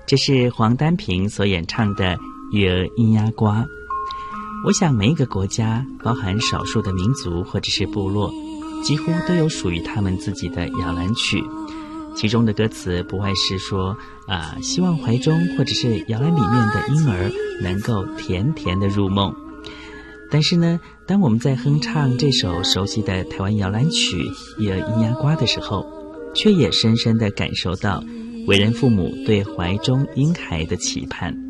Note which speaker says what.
Speaker 1: 这是黄丹平所演唱的《月儿咿呀呱》。我想每一个国家，包含少数的民族或者是部落，几乎都有属于他们自己的摇篮曲，其中的歌词不外是说希望怀中或者是摇篮里面的婴儿能够甜甜的入梦。但是呢，当我们在哼唱这首熟悉的台湾摇篮曲《月儿咿呀呱》的时候，却也深深地感受到为人父母对怀中婴孩的期盼。